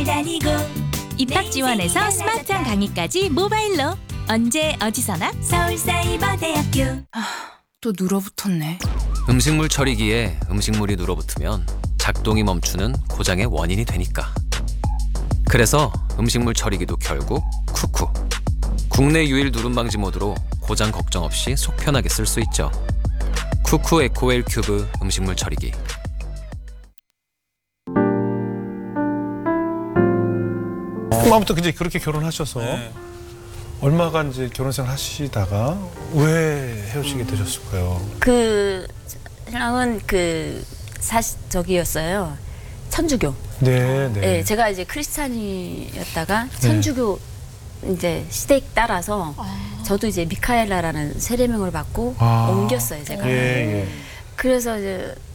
다니고 입학 지원에서 스마트한 강의까지 모바일로 언제 어디서나 서울사이버대학교. 또 눌어붙었네. 음식물 처리기에 음식물이 눌어붙으면 작동이 멈추는 고장의 원인이 되니까. 그래서 음식물 처리기도 결국 쿠쿠. 국내 유일 누름 방지 모드로 고장 걱정 없이 속 편하게 쓸 수 있죠. 쿠쿠 에코웰 큐브 음식물 처리기. 아무튼 이제 그렇게 결혼하셔서 얼마간 이제 결혼 생활 하시다가 왜 헤어지게 되셨을까요? 그 신랑은 저기였어요. 천주교. 네, 네. 네, 제가 이제 크리스찬이었다가 천주교 이제 시대에 따라서 저도 이제 미카엘라라는 세례명을 받고 옮겼어요, 제가. 예, 예. 그래서 이제